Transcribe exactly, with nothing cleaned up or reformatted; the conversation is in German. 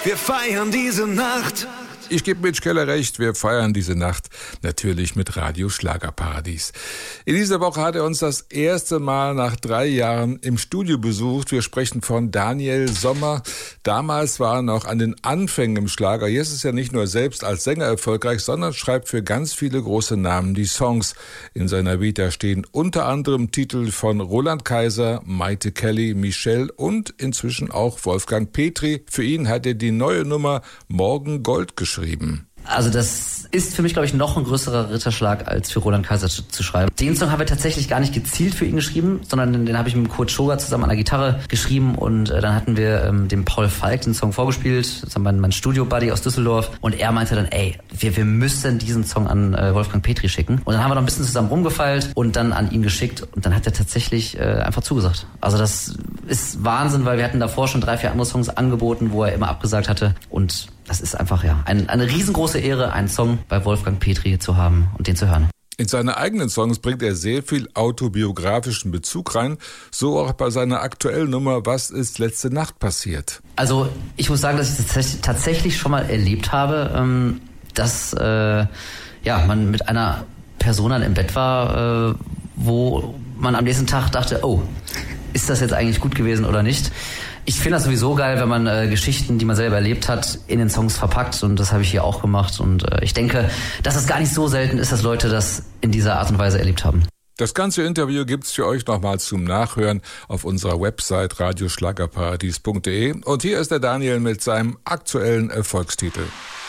wir feiern diese Nacht. Ich gebe Mitch Keller recht, wir feiern diese Nacht natürlich mit Radio Schlagerparadies. In dieser Woche hat er uns das erste Mal nach drei Jahren im Studio besucht. Wir sprechen von Daniel Sommer. Damals war er noch an den Anfängen im Schlager. Jetzt ist er nicht nur selbst als Sänger erfolgreich, sondern schreibt für ganz viele große Namen die Songs. In seiner Vita stehen unter anderem Titel von Roland Kaiser, Maite Kelly, Michelle und inzwischen auch Wolfgang Petri. Für ihn hat er die neue Nummer Morgen Gold geschrieben. Also das ist für mich, glaube ich, noch ein größerer Ritterschlag, als für Roland Kaiser zu, zu schreiben. Den Song haben wir tatsächlich gar nicht gezielt für ihn geschrieben, sondern den, den habe ich mit Kurt Schoger zusammen an der Gitarre geschrieben und äh, dann hatten wir ähm, dem Paul Falk den Song vorgespielt, das ist mein, mein Studio-Buddy aus Düsseldorf, und er meinte dann, ey, wir, wir müssen diesen Song an äh, Wolfgang Petri schicken. Und dann haben wir noch ein bisschen zusammen rumgefeilt und dann an ihn geschickt und dann hat er tatsächlich äh, einfach zugesagt. Also das ist Wahnsinn, weil wir hatten davor schon drei, vier andere Songs angeboten, wo er immer abgesagt hatte, und das ist einfach ja ein, eine riesengroße Ehre, einen Song bei Wolfgang Petri zu haben und den zu hören. In seine eigenen Songs bringt er sehr viel autobiografischen Bezug rein, so auch bei seiner aktuellen Nummer Was ist letzte Nacht passiert? Also ich muss sagen, dass ich das tatsächlich schon mal erlebt habe, dass äh, ja, man mit einer Person dann im Bett war, äh, wo man am nächsten Tag dachte, oh, ist das jetzt eigentlich gut gewesen oder nicht? Ich finde das sowieso geil, wenn man äh, Geschichten, die man selber erlebt hat, in den Songs verpackt, und das habe ich hier auch gemacht, und äh, ich denke, dass es gar nicht so selten ist, dass Leute das in dieser Art und Weise erlebt haben. Das ganze Interview gibt's für euch nochmal zum Nachhören auf unserer Website radioschlagerparadies punkt de, und hier ist der Daniel mit seinem aktuellen Erfolgstitel.